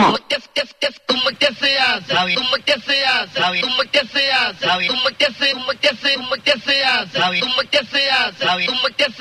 como que se hace, como que se hace, como que se hace, como que se hace, como que se hace, como que se hace, como que se